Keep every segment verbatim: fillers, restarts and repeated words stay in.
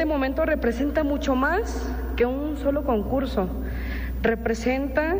este momento representa mucho más que un solo concurso. Representa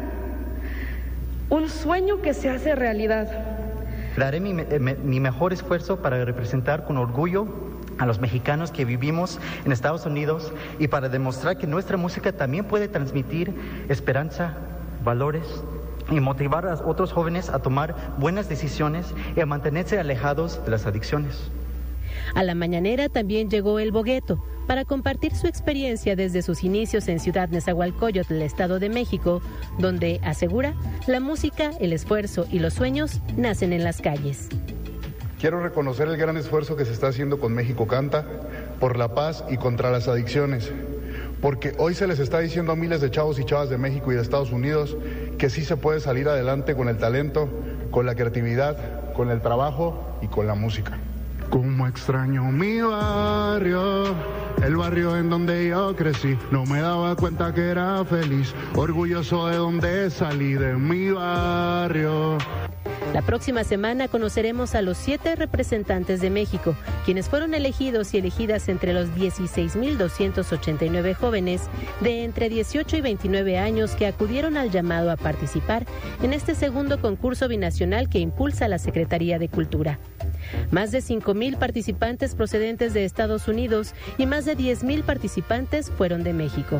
un sueño que se hace realidad. Daré mi, mi, mi mejor esfuerzo para representar con orgullo a los mexicanos que vivimos en Estados Unidos y para demostrar que nuestra música también puede transmitir esperanza, valores y motivar a otros jóvenes a tomar buenas decisiones y a mantenerse alejados de las adicciones. A la mañanera también llegó el Bogueto para compartir su experiencia desde sus inicios en Ciudad Nezahualcóyotl, el Estado de México, donde, asegura, la música, el esfuerzo y los sueños nacen en las calles. Quiero reconocer el gran esfuerzo que se está haciendo con México Canta por la paz y contra las adicciones, porque hoy se les está diciendo a miles de chavos y chavas de México y de Estados Unidos que sí se puede salir adelante con el talento, con la creatividad, con el trabajo y con la música. Como extraño mi barrio, el barrio en donde yo crecí, no me daba cuenta que era feliz, orgulloso de donde salí, de mi barrio. La próxima semana conoceremos a los siete representantes de México, quienes fueron elegidos y elegidas entre los dieciséis mil doscientos ochenta y nueve jóvenes de entre dieciocho y veintinueve años que acudieron al llamado a participar en este segundo concurso binacional que impulsa la Secretaría de Cultura. Más de cinco mil participantes procedentes de Estados Unidos y más de diez mil participantes fueron de México.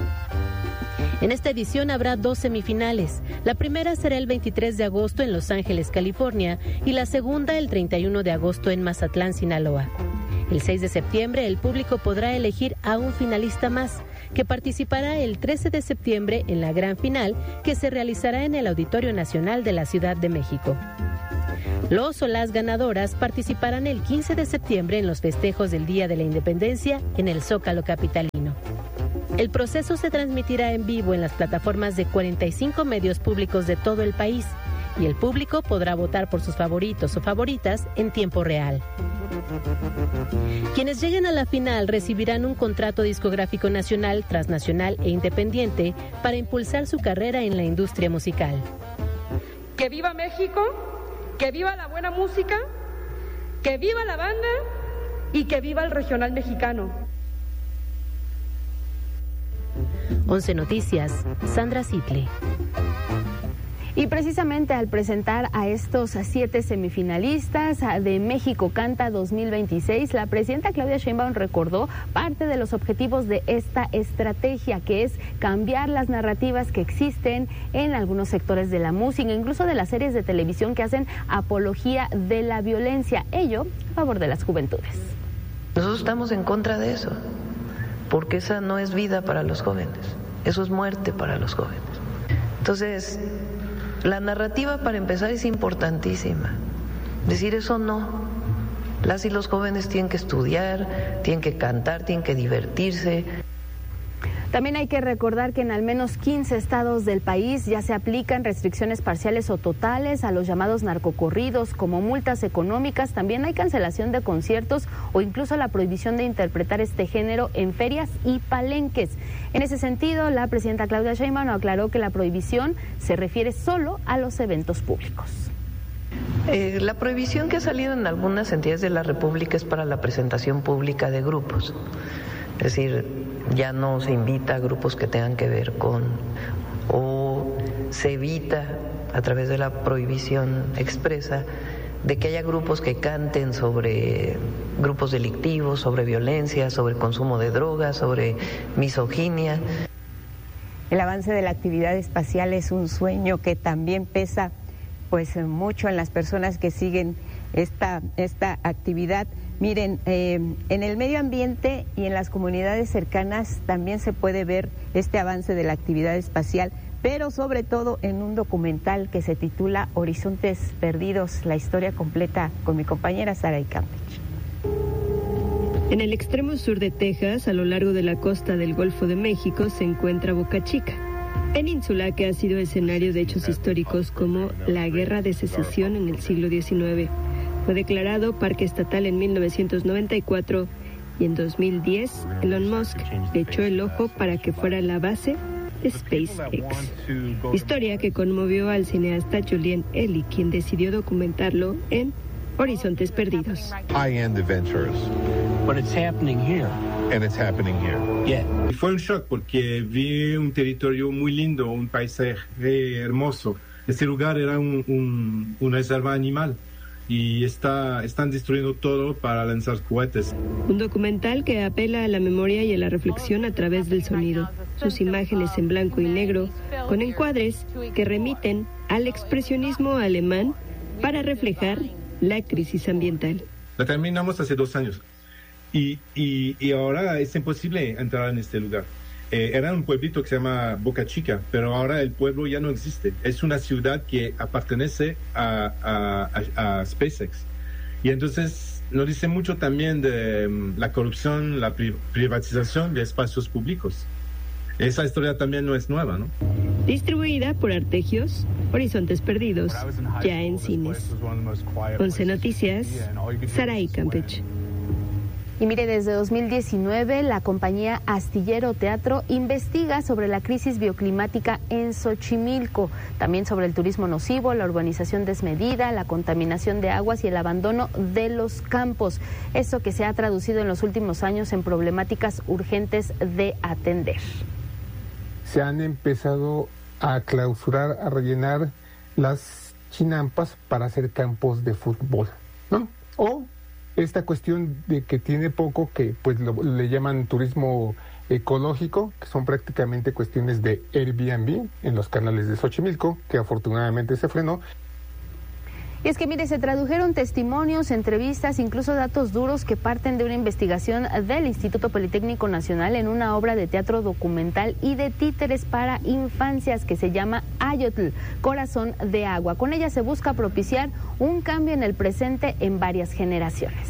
En esta edición habrá dos semifinales. La primera será el veintitrés de agosto en Los Ángeles, California, y la segunda el treinta y uno de agosto en Mazatlán, Sinaloa. El seis de septiembre el público podrá elegir a un finalista más, que participará el trece de septiembre en la gran final, que se realizará en el Auditorio Nacional de la Ciudad de México. Los o las ganadoras participarán el quince de septiembre en los festejos del Día de la Independencia en el Zócalo capitalino. El proceso se transmitirá en vivo en las plataformas de cuarenta y cinco medios públicos de todo el país y el público podrá votar por sus favoritos o favoritas en tiempo real. Quienes lleguen a la final recibirán un contrato discográfico nacional, transnacional e independiente para impulsar su carrera en la industria musical. ¡Que viva México! ¡Que viva la buena música! ¡Que viva la banda! ¡Y que viva el regional mexicano! once Noticias, Sandra Sitle. Y precisamente al presentar a estos siete semifinalistas de México Canta dos mil veintiséis, la presidenta Claudia Sheinbaum recordó parte de los objetivos de esta estrategia, que es cambiar las narrativas que existen en algunos sectores de la música, incluso de las series de televisión que hacen apología de la violencia, ello a favor de las juventudes. Nosotros estamos en contra de eso, porque esa no es vida para los jóvenes, eso es muerte para los jóvenes. Entonces, la narrativa, para empezar, es importantísima. Decir eso no. Las y los jóvenes tienen que estudiar, tienen que cantar, tienen que divertirse. También hay que recordar que en al menos quince estados del país ya se aplican restricciones parciales o totales a los llamados narcocorridos, como multas económicas. También hay cancelación de conciertos o incluso la prohibición de interpretar este género en ferias y palenques. En ese sentido, la presidenta Claudia Sheinbaum aclaró que la prohibición se refiere solo a los eventos públicos. Eh, la prohibición que ha salido en algunas entidades de la República es para la presentación pública de grupos. Es decir, ya no se invita a grupos que tengan que ver con, o se evita a través de la prohibición expresa de que haya grupos que canten sobre grupos delictivos, sobre violencia, sobre consumo de drogas, sobre misoginia. El avance de la actividad espacial es un sueño que también pesa pues mucho en las personas que siguen esta, esta actividad. Miren, eh, en el medio ambiente y en las comunidades cercanas también se puede ver este avance de la actividad espacial, pero sobre todo en un documental que se titula Horizontes Perdidos, la historia completa con mi compañera Saray Campech. En el extremo sur de Texas, a lo largo de la costa del Golfo de México, se encuentra Boca Chica, península que ha sido escenario de hechos históricos como la Guerra de Secesión en el siglo diecinueve. Fue declarado parque estatal en mil novecientos noventa y cuatro y en dos mil diez Elon Musk le echó el ojo para que fuera la base de SpaceX. Historia que conmovió al cineasta Julian Elie, quien decidió documentarlo en Horizontes Perdidos. High-end adventures. But it's happening here. and it's happening here. Yeah. Y fue un shock porque vi un territorio muy lindo, un paisaje hermoso. Este lugar era un, un, una reserva animal y está, están destruyendo todo para lanzar cohetes. Un documental que apela a la memoria y a la reflexión a través del sonido. Sus imágenes en blanco y negro, con encuadres que remiten al expresionismo alemán para reflejar la crisis ambiental. La terminamos hace dos años y, y, y ahora es imposible entrar en este lugar. Eh, era un pueblito que se llama Boca Chica, pero ahora el pueblo ya no existe. Es una ciudad que pertenece a, a, a, a SpaceX. Y entonces nos dice mucho también de um, la corrupción, la pri privatización de espacios públicos. Esa historia también no es nueva, ¿no? Distribuida por Artegios, Horizontes Perdidos, ya en cines. Once Noticias, Saray Campech. Y mire, desde dos mil diecinueve la compañía Astillero Teatro investiga sobre la crisis bioclimática en Xochimilco, también sobre el turismo nocivo, la urbanización desmedida, la contaminación de aguas y el abandono de los campos. Eso que se ha traducido en los últimos años en problemáticas urgentes de atender. Se han empezado a clausurar, a rellenar las chinampas para hacer campos de fútbol, ¿no? O esta cuestión de que tiene poco, que pues lo, le llaman turismo ecológico, que son prácticamente cuestiones de Airbnb en los canales de Xochimilco, que afortunadamente se frenó. Y es que, mire, se tradujeron testimonios, entrevistas, incluso datos duros que parten de una investigación del Instituto Politécnico Nacional en una obra de teatro documental y de títeres para infancias que se llama Ayotl, Corazón de Agua. Con ella se busca propiciar un cambio en el presente en varias generaciones.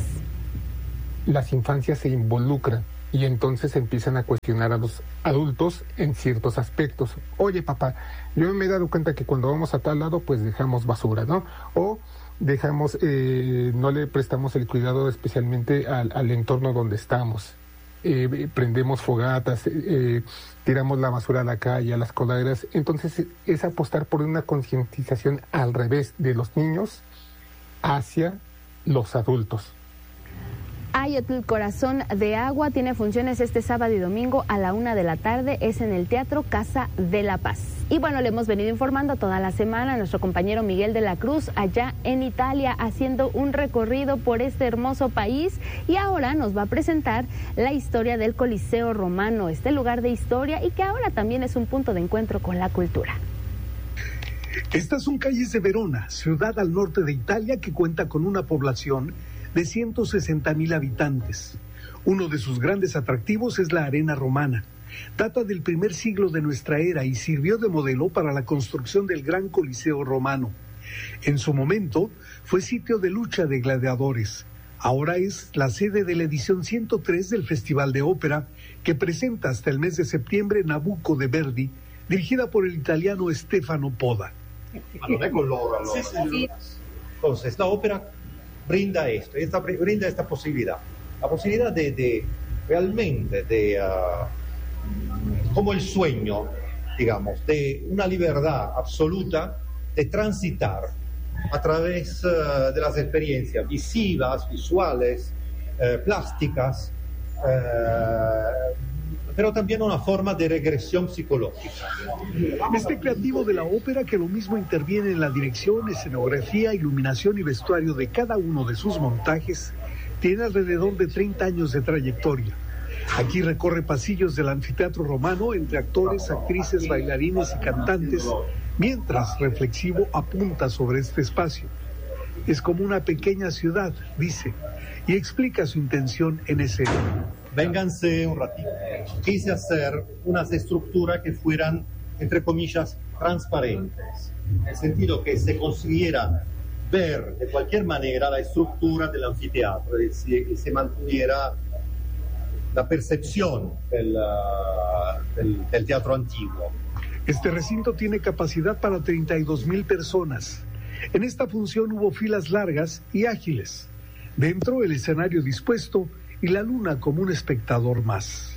Las infancias se involucran y entonces empiezan a cuestionar a los adultos en ciertos aspectos. Oye, papá, yo me he dado cuenta que cuando vamos a tal lado, pues dejamos basura, ¿no? O dejamos, eh, no le prestamos el cuidado especialmente al, al entorno donde estamos. Eh, prendemos fogatas, eh, tiramos la basura a la calle, a las coladeras. Entonces es apostar por una concientización al revés de los niños hacia los adultos. Ayotl, Corazón de Agua, tiene funciones este sábado y domingo a la una de la tarde. Es en el Teatro Casa de la Paz. Y bueno, le hemos venido informando toda la semana a nuestro compañero Miguel de la Cruz allá en Italia, haciendo un recorrido por este hermoso país, y ahora nos va a presentar la historia del Coliseo Romano, este lugar de historia y que ahora también es un punto de encuentro con la cultura. Estas son calles de Verona, ciudad al norte de Italia que cuenta con una población de ciento sesenta mil habitantes. Uno de sus grandes atractivos es la Arena Romana. Data del primer siglo de nuestra era y sirvió de modelo para la construcción del Gran Coliseo Romano. En su momento fue sitio de lucha de gladiadores. Ahora es la sede de la edición ciento tres del Festival de Ópera, que presenta hasta el mes de septiembre Nabucco de Verdi, dirigida por el italiano Stefano Poda. Ma non è con loro allora. Sì, sì. Entonces, esta ópera brinda esto, esta, brinda esta posibilidad, la posibilidad de, de realmente, de, uh, como el sueño, digamos, de una libertad absoluta de transitar a través uh, de las experiencias visivas, visuales, uh, plásticas, uh, pero también una forma de regresión psicológica. Este creativo de la ópera, que lo mismo interviene en la dirección, escenografía, iluminación y vestuario de cada uno de sus montajes, tiene alrededor de treinta años de trayectoria. Aquí recorre pasillos del anfiteatro romano entre actores, actrices, bailarines y cantantes, mientras reflexivo apunta sobre este espacio. Es como una pequeña ciudad, dice, y explica su intención en escena. Vénganse un ratito. Quise hacer unas estructuras que fueran, entre comillas, transparentes, en el sentido que se consiguiera ver de cualquier manera la estructura del anfiteatro, y se, y se mantuviera la percepción del, uh, del, del teatro antiguo. Este recinto tiene capacidad para treinta y dos mil personas. En esta función hubo filas largas y ágiles. Dentro, el escenario dispuesto y la luna como un espectador más.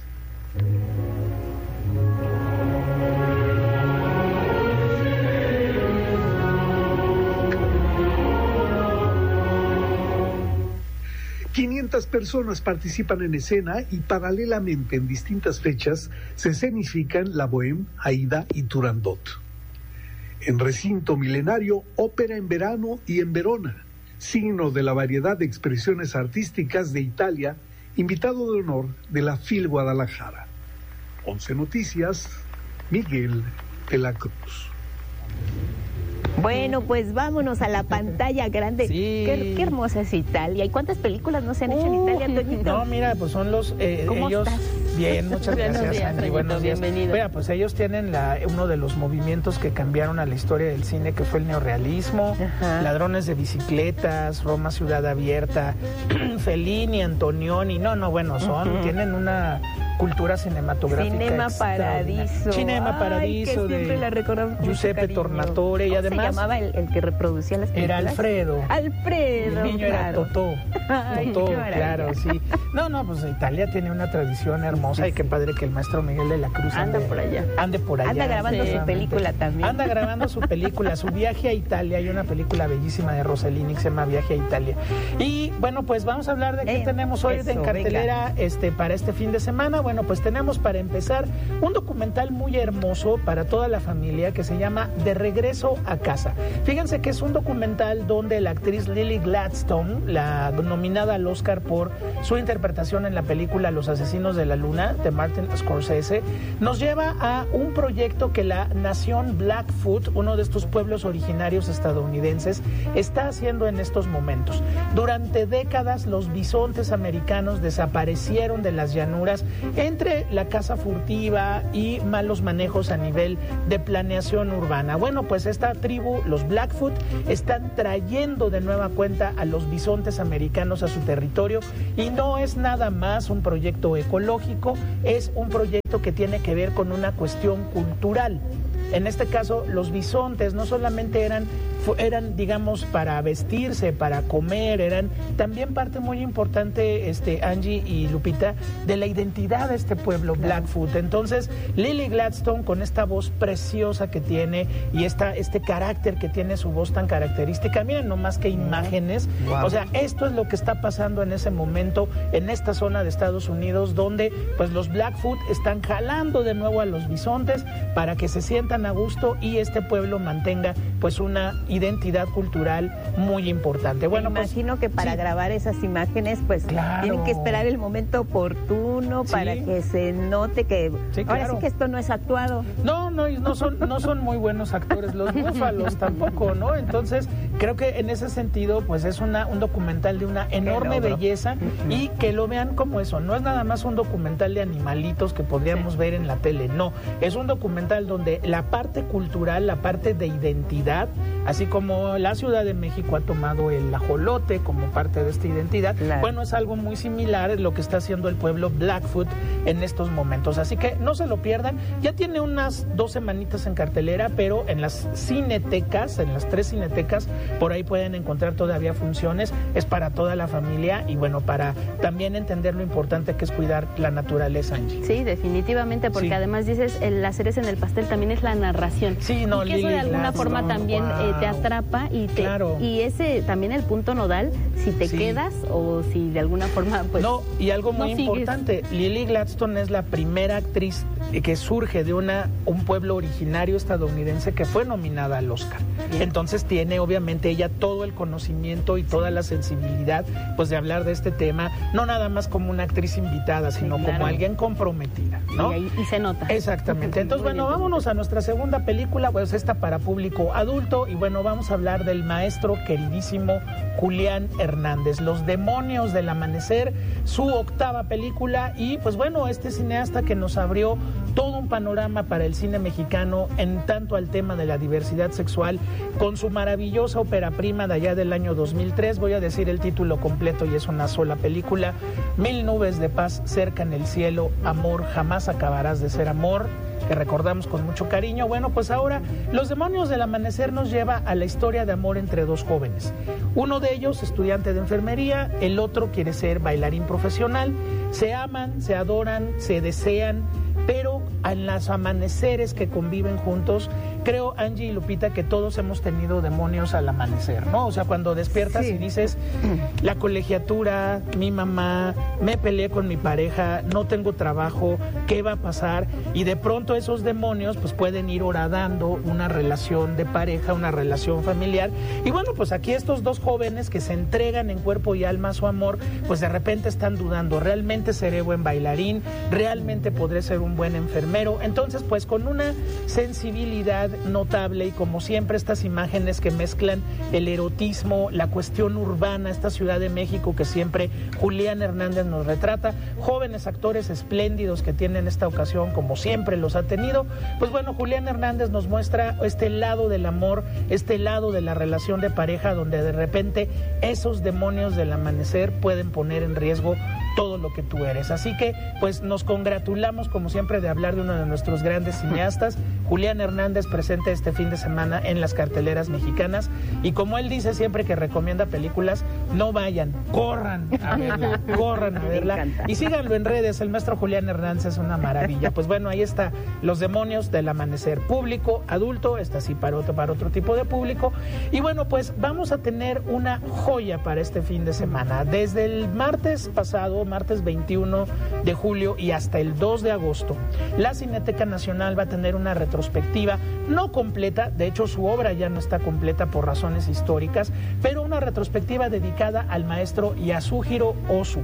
quinientos quinientas personas participan en escena y paralelamente en distintas fechas se escenifican La Bohème, Aida y Turandot. En recinto milenario, ópera en verano y en Verona, signo de la variedad de expresiones artísticas de Italia, invitado de honor de la FIL Guadalajara. Once Noticias, Miguel de la Cruz. Bueno, pues vámonos a la pantalla grande. Sí. Qué, qué hermosa es Italia. ¿Y cuántas películas no se han hecho en Italia, Toñito? No, mira, pues son los eh, ¿Cómo ellos. estás? Bien, muchas Buenos gracias, días, Andy. Toñito, Buenos días. bienvenido. Mira, pues ellos tienen la, uno de los movimientos que cambiaron a la historia del cine, que fue el neorrealismo, Ajá. Ladrones de bicicletas, Roma Ciudad Abierta, Fellini, Antonioni. No, no, bueno, son, Ujú. tienen una cultura cinematográfica. Cinema extraordinaria. Paradiso. Cinema Ay, Paradiso que siempre la recordamos con Giuseppe mucho cariño. Tornatore y ¿Cómo además se llamaba el, el que reproducía las películas? era Alfredo. Alfredo, El niño claro. era Totó. Ay, Totó, qué maravilla. claro, sí. No, no, pues Italia tiene una tradición hermosa Sí, y qué sí. padre que el maestro Miguel de la Cruz Anda ande por allá. Ande por allá. Anda grabando su efectivamente. película también. Anda grabando su película, su viaje a Italia. Hay una película bellísima de Rossellini que se llama Viaje a Italia. Y bueno, pues vamos a hablar de qué Eh, tenemos hoy eso, en cartelera este, para este fin de semana. Bueno, pues tenemos para empezar un documental muy hermoso para toda la familia que se llama De Regreso a Casa. Fíjense que es un documental donde la actriz Lily Gladstone, la nominada al Oscar por su interpretación en la película Los Asesinos de la Luna de Martin Scorsese, nos lleva a un proyecto que la nación Blackfoot, uno de estos pueblos originarios estadounidenses, está haciendo en estos momentos. Durante décadas los bisontes americanos desaparecieron de las llanuras entre la caza furtiva y malos manejos a nivel de planeación urbana. Bueno, pues esta tribu, los Blackfoot, están trayendo de nueva cuenta a los bisontes americanos a su territorio y no es nada más un proyecto ecológico, es un proyecto que tiene que ver con una cuestión cultural. En este caso, los bisontes no solamente eran, eran, digamos, para vestirse, para comer, eran también parte muy importante, este, Angie y Lupita, de la identidad de este pueblo Blackfoot. Entonces, Lily Gladstone, con esta voz preciosa que tiene y esta, este carácter que tiene su voz tan característica, miren nomás que imágenes. Wow. O sea, esto es lo que está pasando en ese momento en esta zona de Estados Unidos, donde pues los Blackfoot están jalando de nuevo a los bisontes para que se sientan a gusto y este pueblo mantenga pues una identidad cultural muy importante. Bueno, Me imagino pues, que para sí. grabar esas imágenes pues Claro. tienen que esperar el momento oportuno Sí. para que se note que Sí, ahora claro. sí que esto no es actuado. No, no, y no son, no son muy buenos actores los búfalos tampoco, ¿no? Entonces, creo que en ese sentido, pues es una, un documental de una enorme logro. belleza y que lo vean como eso. No es nada más un documental de animalitos que podríamos ver en la tele, no. Es un documental donde la parte cultural, la parte de identidad, así como la Ciudad de México ha tomado el ajolote como parte de esta identidad, Claro. bueno, es algo muy similar a lo que está haciendo el pueblo Blackfoot en estos momentos. Así que no se lo pierdan. Ya tiene unas dos semanitas en cartelera, pero en las cinetecas, en las tres cinetecas, por ahí pueden encontrar todavía funciones. Es para toda la familia y bueno, para también entender lo importante que es cuidar la naturaleza, Angie. Sí, definitivamente, porque Sí. además dices, el, la cereza en el pastel también es la narración. Sí, no, y que eso Lily de alguna Gladstone, forma también wow. eh, te atrapa y te Claro. y ese también el punto nodal, si te Sí. quedas o si de alguna forma pues no, y algo no muy sigues. importante, Lily Gladstone es la primera actriz que surge de una un pueblo originario estadounidense que fue nominada al Oscar. Bien. Entonces tiene obviamente ella todo el conocimiento y toda la sensibilidad pues de hablar de este tema, no nada más como una actriz invitada, sino claro. como alguien comprometida, ¿no? y, ahí- y se nota. Exactamente. Entonces, Muy bueno, bien. vámonos a nuestra segunda película, pues esta para público adulto, y bueno, vamos a hablar del maestro queridísimo Julián Hernández, Los Demonios del Amanecer, su octava película, y pues bueno, este cineasta que nos abrió todo un panorama para el cine mexicano en tanto al tema de la diversidad sexual, con su maravillosa ópera prima de allá del año dos mil tres, voy a decir el título completo y es una sola película, Mil nubes de paz cerca en el cielo, amor, jamás acabarás de ser amor, que recordamos con mucho cariño. Bueno, pues ahora Los Demonios del Amanecer nos lleva a la historia de amor entre dos jóvenes. Uno de ellos, estudiante de enfermería, el otro quiere ser bailarín profesional. Se aman, se adoran, se desean, pero en los amaneceres que conviven juntos. Creo, Angie y Lupita, que todos hemos tenido demonios al amanecer, ¿no? O sea, cuando despiertas sí. y dices, la colegiatura, mi mamá, me peleé con mi pareja, no tengo trabajo, ¿qué va a pasar? Y de pronto esos demonios pues pueden ir horadando una relación de pareja, una relación familiar. Y bueno, pues aquí estos dos jóvenes que se entregan en cuerpo y alma a su amor, pues de repente están dudando, ¿realmente seré buen bailarín? ¿Realmente podré ser un buen enfermero? Entonces, pues con una sensibilidad notable y como siempre estas imágenes que mezclan el erotismo, la cuestión urbana, esta Ciudad de México que siempre Julián Hernández nos retrata, jóvenes actores espléndidos que tienen esta ocasión como siempre los ha tenido, pues bueno, Julián Hernández nos muestra este lado del amor, este lado de la relación de pareja donde de repente esos demonios del amanecer pueden poner en riesgo todo lo que tú eres. Así que pues nos congratulamos como siempre de hablar de uno de nuestros grandes cineastas, Julián Hernández, presente este fin de semana en las carteleras mexicanas, y como él dice siempre que recomienda películas, no vayan, corran a verla, corran a verla y síganlo en redes. El maestro Julián Hernández es una maravilla. Pues bueno, ahí está Los demonios del amanecer, público adulto, está así para otro, para otro tipo de público. Y bueno, pues vamos a tener una joya para este fin de semana. Desde el martes pasado, martes veintiuno de julio y hasta el dos de agosto, la Cineteca Nacional va a tener una retrospectiva no completa, de hecho su obra ya no está completa por razones históricas, pero una retrospectiva dedicada al maestro Yasuhiro Ozu.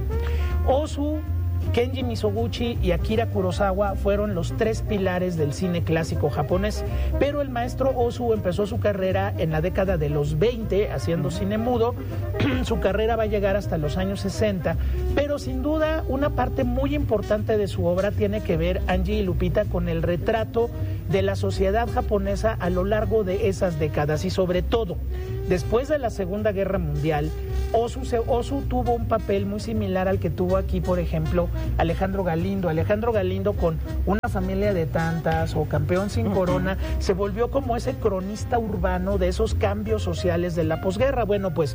Ozu, Kenji Mizoguchi y Akira Kurosawa fueron los tres pilares del cine clásico japonés, pero el maestro Ozu empezó su carrera en la década de los veinte haciendo cine mudo. Su carrera va a llegar hasta los años sesenta, pero sin duda una parte muy importante de su obra tiene que ver, Angie y Lupita, con el retrato de la sociedad japonesa a lo largo de esas décadas y sobre todo después de la Segunda Guerra Mundial. Ozu, Ozu tuvo un papel muy similar al que tuvo aquí, por ejemplo, Alejandro Galindo. Alejandro Galindo, con Una familia de tantas o Campeón sin corona, se volvió como ese cronista urbano de esos cambios sociales de la posguerra. Bueno, pues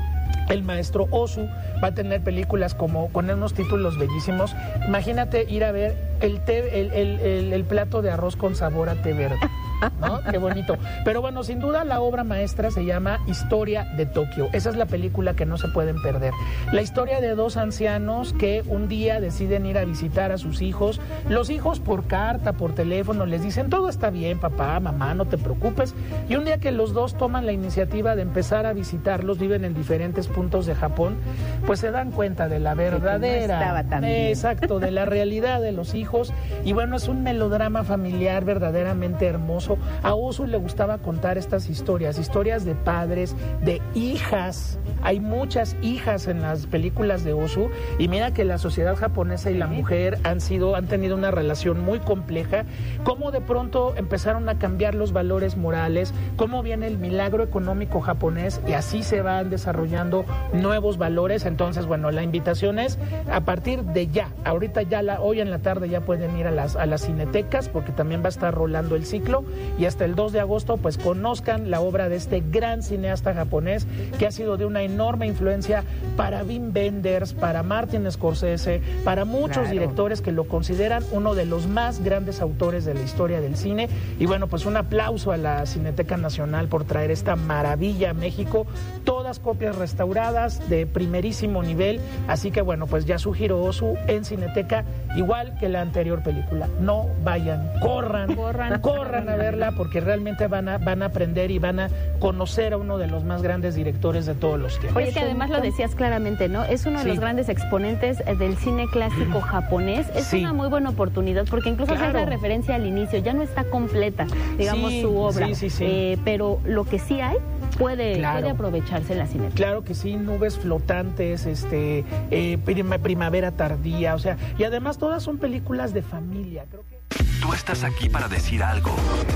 el maestro Ozu va a tener películas como con unos títulos bellísimos. Imagínate ir a ver el, té, el, el, el, el plato de arroz con sabor a té verde, ¿no? Qué bonito. Pero bueno, sin duda la obra maestra se llama Historia de Tokio. Esa es la película que no se pueden perder. La historia de dos ancianos que un día deciden ir a visitar a sus hijos. Los hijos por carta, por teléfono, les dicen todo está bien, papá, mamá, no te preocupes. Y un día que los dos toman la iniciativa de empezar a visitarlos, viven en diferentes puntos de Japón, pues se dan cuenta de la verdadera, no estaba tan bien. Exacto, de la realidad de los hijos. Y bueno, es un melodrama familiar verdaderamente hermoso. A Ozu le gustaba contar estas historias, historias de padres, de hijas. Hay muchas hijas en las películas de Ozu, y mira que la sociedad japonesa y la mujer han sido, han tenido una relación muy compleja. Cómo de pronto empezaron a cambiar los valores morales, cómo viene el milagro económico japonés y así se van desarrollando nuevos valores. Entonces, bueno, la invitación es a partir de ya, ahorita ya la, hoy en la tarde ya pueden ir a las, a las cinetecas, porque también va a estar rolando el ciclo, y hasta el dos de agosto pues conozcan la obra de este gran cineasta japonés que ha sido de una enorme influencia para Wim Wenders, para Martin Scorsese, para muchos claro. directores que lo consideran uno de los más grandes autores de la historia del cine. Y bueno, pues un aplauso a la Cineteca Nacional por traer esta maravilla a México, todas copias restauradas de primerísimo nivel. Así que bueno, pues Yasuhiro Ozu en Cineteca, igual que la anterior película. No vayan, corran, corran, corran a verla, porque realmente van a, van a aprender y van a conocer a uno de los más grandes directores de todos los tiempos. Oye, que además lo decías claramente, ¿no? Es uno de sí. los grandes exponentes del cine clásico japonés. Es sí. una muy buena oportunidad, porque incluso claro. hace referencia al inicio, ya no está completa, digamos, sí, su obra. Sí, sí, sí. Eh, pero lo que sí hay puede, claro. puede aprovecharse en la cineteca. Claro que sí, Nubes flotantes, este, eh, prima, primavera tardía, o sea, y además todas son películas de familia. Creo que tú estás aquí para decir algo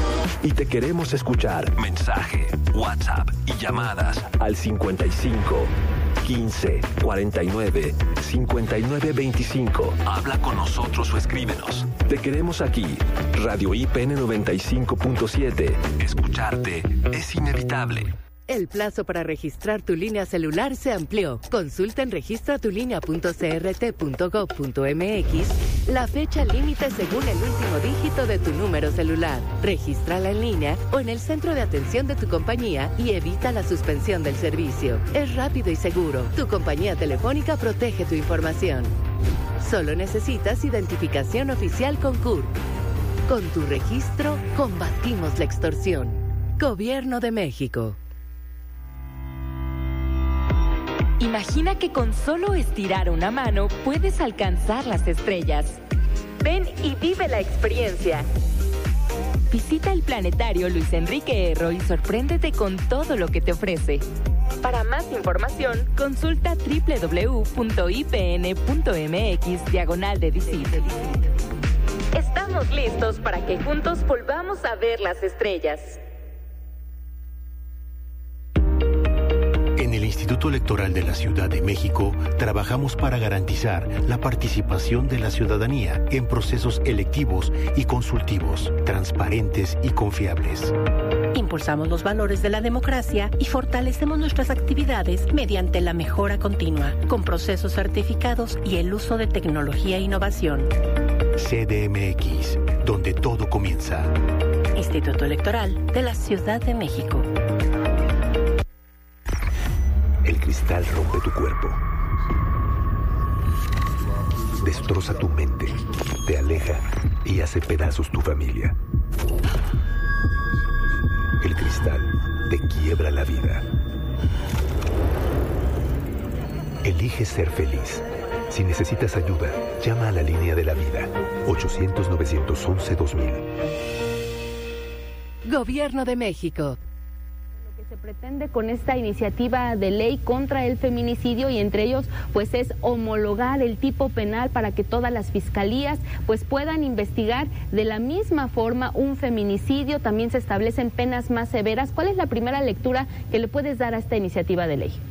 y te queremos escuchar. Mensaje, WhatsApp y llamadas al cincuenta y cinco, quince, cuarenta y nueve, cincuenta y nueve veinticinco. Habla con nosotros o escríbenos. Te queremos aquí. Radio I P N noventa y cinco punto siete. Escucharte es inevitable. El plazo para registrar tu línea celular se amplió. Consulta en registratulinea punto c r t punto gov punto m x la fecha límite según el último dígito de tu número celular. Regístrala en línea o en el centro de atención de tu compañía y evita la suspensión del servicio. Es rápido y seguro. Tu compañía telefónica protege tu información. Solo necesitas identificación oficial con C U R P. Con tu registro, combatimos la extorsión. Gobierno de México. Imagina que con solo estirar una mano puedes alcanzar las estrellas. Ven y vive la experiencia. Visita el planetario Luis Enrique Erro y sorpréndete con todo lo que te ofrece. Para más información, consulta doble u doble u doble u punto i p n punto m x diagonal de visit. Estamos listos para que juntos volvamos a ver las estrellas. En el Instituto Electoral de la Ciudad de México trabajamos para garantizar la participación de la ciudadanía en procesos electivos y consultivos, transparentes y confiables. Impulsamos los valores de la democracia y fortalecemos nuestras actividades mediante la mejora continua, con procesos certificados y el uso de tecnología e innovación. C D M X, donde todo comienza. Instituto Electoral de la Ciudad de México. El cristal rompe tu cuerpo. Destroza tu mente, te aleja y hace pedazos tu familia. El cristal te quiebra la vida. Elige ser feliz. Si necesitas ayuda, llama a la línea de la vida. ochocientos, novecientos once, dos mil. Gobierno de México. Se pretende con esta iniciativa de ley contra el feminicidio y entre ellos pues es homologar el tipo penal para que todas las fiscalías pues puedan investigar de la misma forma un feminicidio. También se establecen penas más severas. ¿Cuál es la primera lectura que le puedes dar a esta iniciativa de ley?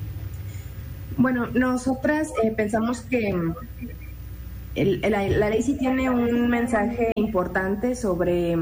Bueno, nosotras eh, pensamos que el, la, la ley sí tiene un mensaje importante sobre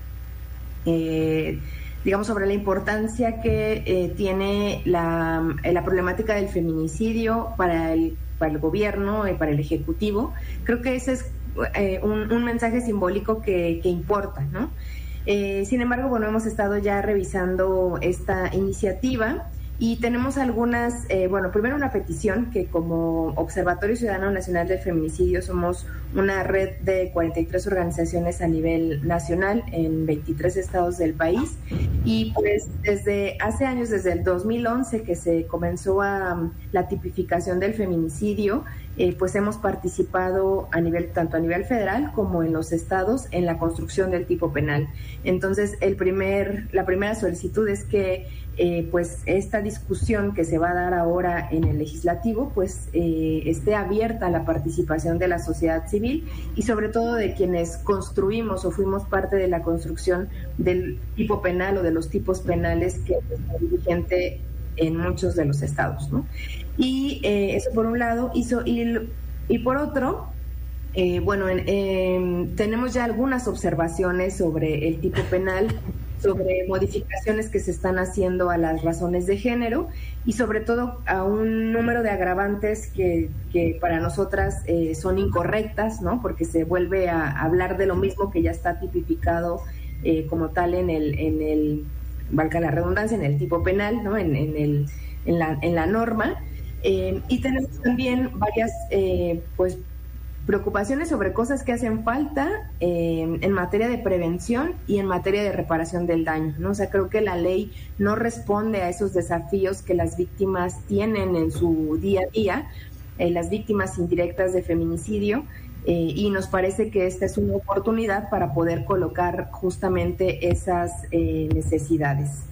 eh, digamos, sobre la importancia que eh, tiene la, la problemática del feminicidio para el, para el gobierno y para el Ejecutivo. Creo que ese es eh, un, un mensaje simbólico que, que importa, ¿no? Eh, sin embargo, bueno, hemos estado ya revisando esta iniciativa y tenemos algunas, eh, bueno, primero una petición que como Observatorio Ciudadano Nacional del Feminicidio somos una red de cuarenta y tres organizaciones a nivel nacional en veintitrés estados del país y pues desde hace años, desde el dos mil once que se comenzó a la tipificación del feminicidio, eh, pues hemos participado a nivel, tanto a nivel federal como en los estados en la construcción del tipo penal. Entonces, el primer, la primera solicitud es que Eh, pues esta discusión que se va a dar ahora en el legislativo pues eh, esté abierta a la participación de la sociedad civil y sobre todo de quienes construimos o fuimos parte de la construcción del tipo penal o de los tipos penales que está vigente en muchos de los estados, ¿no? Y eh, eso por un lado, hizo, y, y por otro, eh, bueno, en, eh, tenemos ya algunas observaciones sobre el tipo penal, sobre modificaciones que se están haciendo a las razones de género y sobre todo a un número de agravantes que, que para nosotras eh, son incorrectas, ¿no? Porque se vuelve a hablar de lo mismo que ya está tipificado eh, como tal en el, en el, valga la redundancia, en el tipo penal, ¿no? En, en, el, en, la, en la norma. Eh, y tenemos también varias, eh, pues, preocupaciones sobre cosas que hacen falta eh, en materia de prevención y en materia de reparación del daño, ¿no? O sea, creo que la ley no responde a esos desafíos que las víctimas tienen en su día a día, eh, las víctimas indirectas de feminicidio, eh, y nos parece que esta es una oportunidad para poder colocar justamente esas eh, necesidades.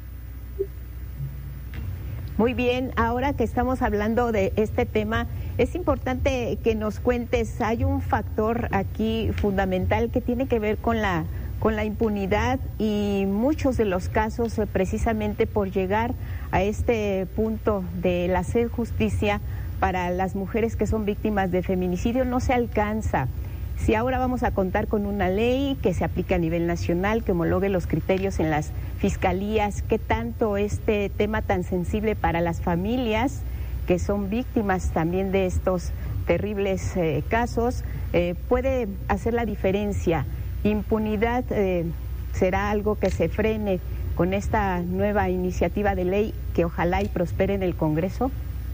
Muy bien, ahora que estamos hablando de este tema, es importante que nos cuentes, hay un factor aquí fundamental que tiene que ver con la, con la impunidad y muchos de los casos, precisamente por llegar a este punto del hacer justicia para las mujeres que son víctimas de feminicidio, no se alcanza. si ahora vamos a contar con una ley que se aplique a nivel nacional, que homologue los criterios en las fiscalías, qué tanto este tema tan sensible para las familias que son víctimas también de estos terribles eh, casos, eh, puede hacer la diferencia. Impunidad eh, será algo que se frene con esta nueva iniciativa de ley que ojalá y prospere en el Congreso.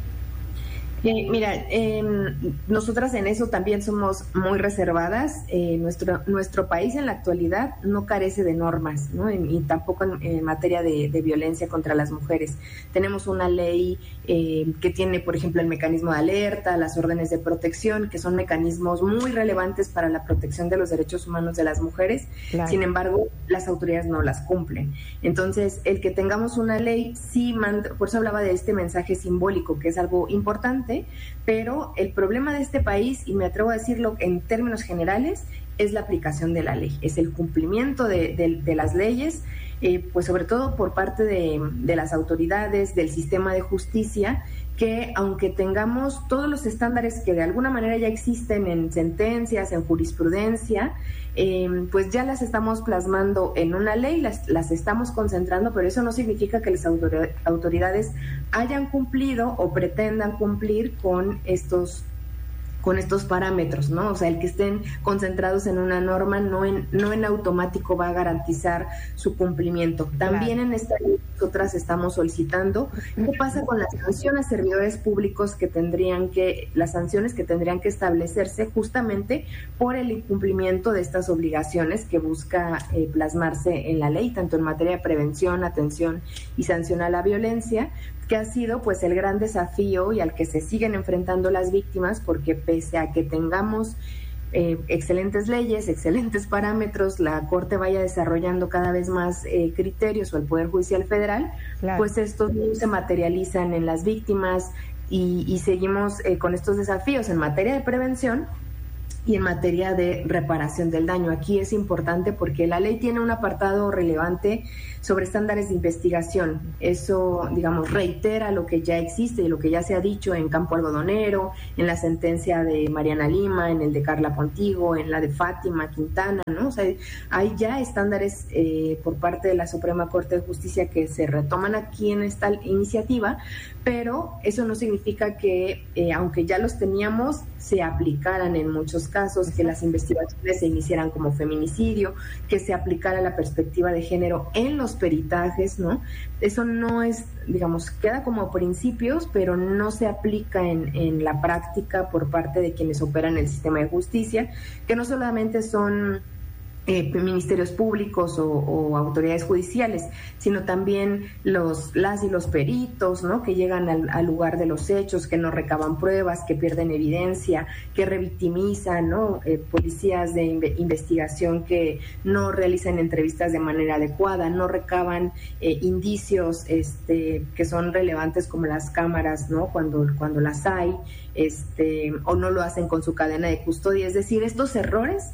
Eh, mira, eh, nosotras en eso también somos muy reservadas. Eh, nuestro nuestro país en la actualidad no carece de normas, ¿no? Y, y tampoco en, en materia de, de violencia contra las mujeres. Tenemos una ley eh, que tiene, por ejemplo, el mecanismo de alerta, las órdenes de protección, que son mecanismos muy relevantes para la protección de los derechos humanos de las mujeres. Claro. Sin embargo, las autoridades no las cumplen. Entonces, el que tengamos una ley, sí manda, por eso hablaba de este mensaje simbólico, que es algo importante. Pero el problema de este país, y me atrevo a decirlo en términos generales, es la aplicación de la ley, es el cumplimiento de, de, de las leyes, eh, pues sobre todo por parte de, de las autoridades, del sistema de justicia, que aunque tengamos todos los estándares que de alguna manera ya existen en sentencias, en jurisprudencia, eh, pues ya las estamos plasmando en una ley, las, las estamos concentrando, pero eso no significa que las autoridades hayan cumplido o pretendan cumplir con estos con estos parámetros, ¿no? O sea, el que estén concentrados en una norma no en no en automático va a garantizar su cumplimiento. También claro. En esta ley nosotras estamos solicitando qué pasa con las sanciones a servidores públicos que tendrían que, las sanciones que tendrían que establecerse justamente por el incumplimiento de estas obligaciones que busca eh, plasmarse en la ley, tanto en materia de prevención, atención y sanción a la violencia, que ha sido pues el gran desafío y al que se siguen enfrentando las víctimas, porque pese a que tengamos eh, excelentes leyes, excelentes parámetros, la Corte vaya desarrollando cada vez más eh, criterios, o el Poder Judicial Federal, claro. Pues estos no se materializan en las víctimas y, y seguimos eh, con estos desafíos en materia de prevención y en materia de reparación del daño. Aquí es importante porque la ley tiene un apartado relevante sobre estándares de investigación. Eso, digamos, reitera lo que ya existe y lo que ya se ha dicho en Campo Algodonero, en la sentencia de Mariana Lima, en el de Carla Pontigo, en la de Fátima Quintana, ¿no? O sea, hay ya estándares eh, por parte de la Suprema Corte de Justicia que se retoman aquí en esta iniciativa, pero eso no significa que, eh, aunque ya los teníamos, se aplicaran en muchos casos, que las investigaciones se iniciaran como feminicidio, que se aplicara la perspectiva de género en los peritajes, ¿no? Eso no es, digamos, queda como principios, pero no se aplica en, en la práctica por parte de quienes operan el sistema de justicia, que no solamente son Eh, ministerios públicos o, o autoridades judiciales, sino también los las y los peritos, ¿no? Que llegan al, al lugar de los hechos, que no recaban pruebas, que pierden evidencia, que revictimizan, ¿no? Eh, policías de inve- investigación que no realizan entrevistas de manera adecuada, no recaban eh, indicios este, que son relevantes como las cámaras, ¿no? Cuando, cuando las hay, este, o no lo hacen con su cadena de custodia. Es decir, estos errores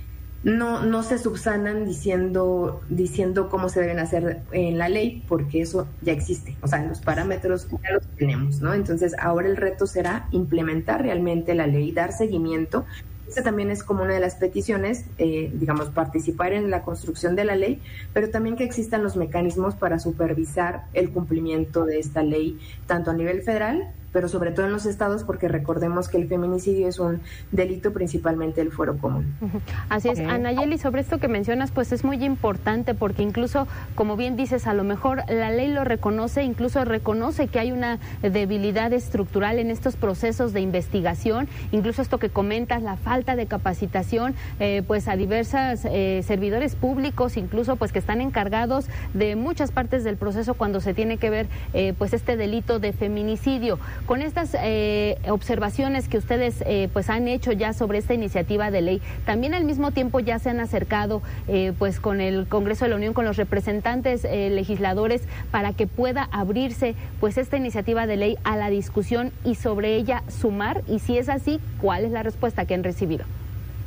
no no se subsanan diciendo diciendo cómo se deben hacer en la ley, porque eso ya existe, o sea, los parámetros ya los tenemos, ¿no? Entonces ahora el reto será implementar realmente la ley, dar seguimiento. Esa también es como una de las peticiones, eh, digamos, participar en la construcción de la ley, pero también que existan los mecanismos para supervisar el cumplimiento de esta ley, tanto a nivel federal, pero sobre todo en los estados, porque recordemos que el feminicidio es un delito principalmente del fuero común. Así es, okay. Anayeli, sobre esto que mencionas, pues es muy importante, porque incluso, como bien dices, a lo mejor la ley lo reconoce, incluso reconoce que hay una debilidad estructural en estos procesos de investigación, incluso esto que comentas, la falta de capacitación, eh, pues a diversas eh, servidores públicos, incluso pues que están encargados de muchas partes del proceso cuando se tiene que ver eh, pues este delito de feminicidio. Con estas eh, observaciones que ustedes eh, pues han hecho ya sobre esta iniciativa de ley, también al mismo tiempo ya se han acercado eh, pues con el Congreso de la Unión, con los representantes eh, legisladores, para que pueda abrirse pues esta iniciativa de ley a la discusión y sobre ella sumar, y si es así, ¿cuál es la respuesta que han recibido?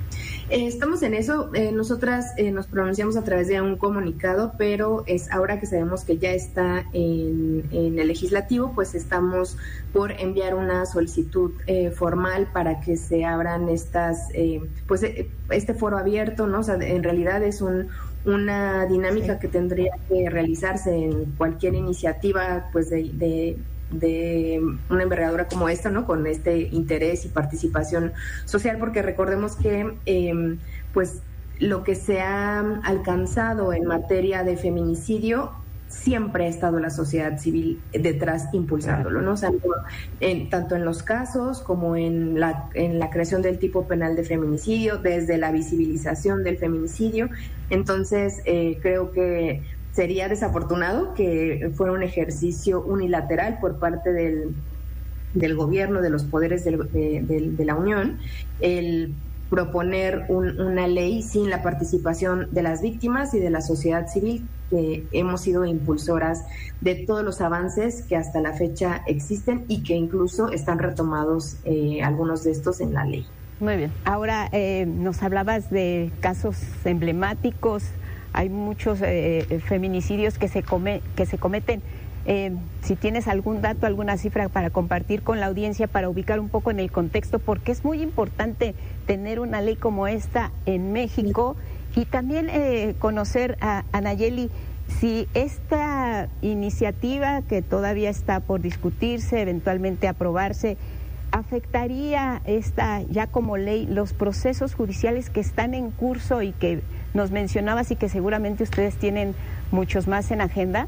Eh, estamos en eso. Eh, nosotras eh, nos pronunciamos a través de un comunicado, pero es ahora que sabemos que ya está en, en el legislativo, pues estamos por enviar una solicitud eh, formal para que se abran estas, eh, pues eh, este foro abierto, ¿no? O sea, en realidad es un una dinámica sí. que tendría que realizarse en cualquier iniciativa, pues de, de de una envergadura como esta, ¿no? Con este interés y participación social, porque recordemos que eh, pues lo que se ha alcanzado en materia de feminicidio siempre ha estado la sociedad civil detrás impulsándolo, ¿no? O sea, en, tanto en los casos como en la, en la creación del tipo penal de feminicidio, desde la visibilización del feminicidio. Entonces, eh, creo que sería desafortunado que fuera un ejercicio unilateral por parte del, del gobierno, de los poderes del, de, de, de la Unión, el proponer un, una ley sin la participación de las víctimas y de la sociedad civil, que hemos sido impulsoras de todos los avances que hasta la fecha existen y que incluso están retomados eh, algunos de estos en la ley. Muy bien. Ahora eh, nos hablabas de casos emblemáticos. Hay muchos eh, feminicidios que se come, que se cometen. Eh, si tienes algún dato, alguna cifra para compartir con la audiencia, para ubicar un poco en el contexto, porque es muy importante tener una ley como esta en México, y también eh, conocer a, a Nayeli, si esta iniciativa que todavía está por discutirse, eventualmente aprobarse, afectaría esta ya como ley los procesos judiciales que están en curso y que nos mencionabas y que seguramente ustedes tienen muchos más en agenda.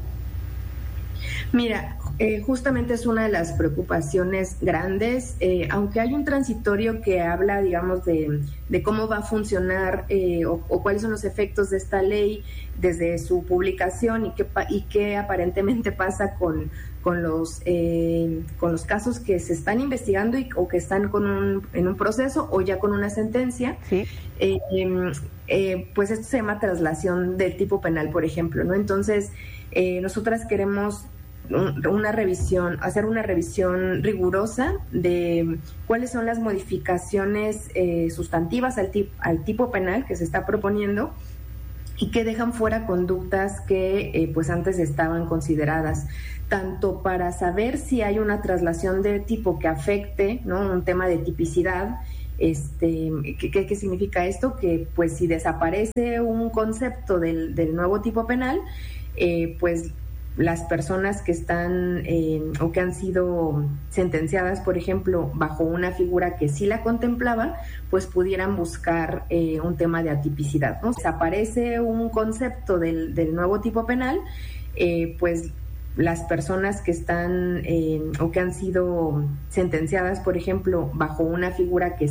Mira, eh, justamente es una de las preocupaciones grandes, eh, aunque hay un transitorio que habla, digamos, de, de cómo va a funcionar eh, o, o cuáles son los efectos de esta ley desde su publicación y qué, y qué aparentemente pasa con, con, los, eh, con los casos que se están investigando y, o que están con un, en un proceso o ya con una sentencia. Sí. Eh, eh, pues esto se llama traslación del tipo penal, por ejemplo, ¿no? Entonces, eh, nosotras queremos una revisión, hacer una revisión rigurosa de cuáles son las modificaciones eh, sustantivas al, tip, al tipo penal que se está proponiendo y que dejan fuera conductas que eh, pues antes estaban consideradas, tanto para saber si hay una traslación de tipo que afecte, ¿no? Un tema de tipicidad. Este, ¿qué, qué significa esto? Que pues si desaparece un concepto del, del nuevo tipo penal, eh, pues las personas que están eh, o que han sido sentenciadas, por ejemplo, bajo una figura que sí la contemplaba, pues pudieran buscar eh, un tema de atipicidad, ¿no? Desaparece un concepto del, del nuevo tipo penal, eh, pues las personas que están eh, o que han sido sentenciadas, por ejemplo, bajo una figura que